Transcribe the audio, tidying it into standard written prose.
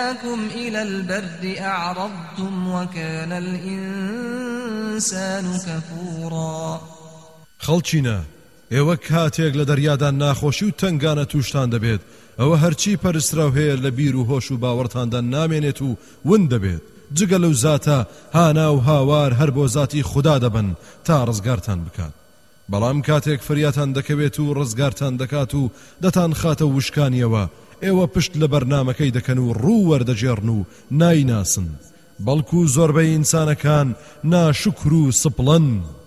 نجاكم إلى البر أعرضتم وكان الإنسان كفورا خەڵچینە ئێوە کاتێک لە دەریادان ناخۆشی و تنگانە توشتان دەبێت ئەوە هەرچی پەرستراو هەیە لە بیر و هۆش و باوەڕتاندا نامێنێت و ون دەبێت جگە لەو زاتە هانا و هاوار هەر بۆ ذاتی خوددا دەبن تا ڕزگارتان بکات بەڵام کاتێک فریاتان دەکەوێت و ڕزگارتان دەکات و دەتان خاتە وشکانیەوە ئێوە پشت لە بەرنامەکەی دەکەن و ڕوو وەردەجێڕن و نایناسن بەڵکو زۆربەی ئینسانەکان ناشکر و سپڵن